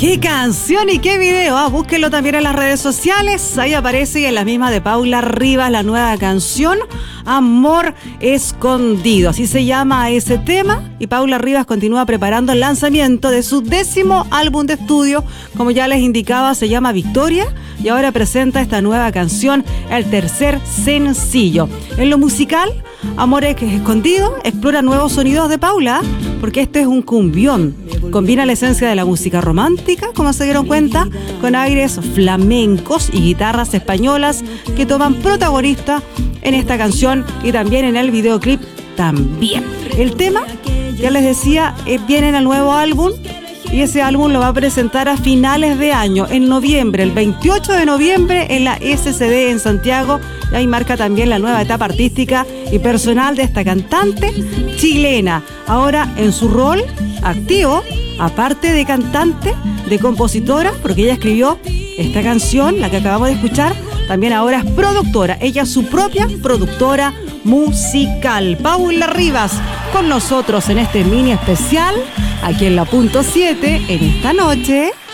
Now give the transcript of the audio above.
¡Qué canción y qué video! Búsquenlo también en las redes sociales. Ahí aparece, y en las mismas de Paula Rivas, la nueva canción Amor Escondido. Así se llama ese tema. Y Paula Rivas continúa preparando el lanzamiento de su 10º álbum de estudio. Como ya les indicaba, se llama Victoria. Y ahora presenta esta nueva canción, el tercer sencillo. En lo musical, Amor Escondido explora nuevos sonidos de Paula, porque este es un cumbión. Combina la esencia de la música romántica, como se dieron cuenta, con aires flamencos y guitarras españolas que toman protagonista en esta canción y también en el videoclip también. El tema, ya les decía, viene en el nuevo álbum, y ese álbum lo va a presentar a finales de año, en noviembre, el 28 de noviembre, en la SCD en Santiago. Y ahí marca también la nueva etapa artística y personal de esta cantante chilena. Ahora en su rol activo, aparte de cantante, de compositora, porque ella escribió esta canción, la que acabamos de escuchar, también ahora es productora. Ella es su propia productora musical. Paula Rivas con nosotros en este mini especial, aquí en la Punto 7, en esta noche.